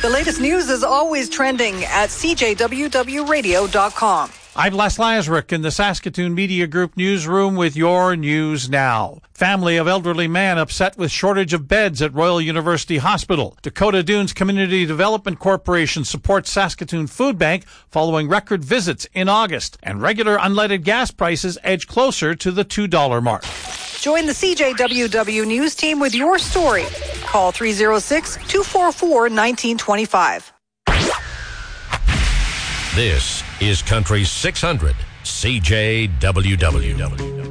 The latest news is always trending at cjwwradio.com. I'm Les Lazaruk in the Saskatoon Media Group newsroom with your news now. Family of elderly man upset with shortage of beds at Royal University Hospital. Dakota Dunes Community Development Corporation supports Saskatoon Food Bank following record visits in August. And regular unleaded gas prices edge closer to the $2 mark. Join the CJWW News team with your story. Call 306-244-1925. This is Country 600 CJWW.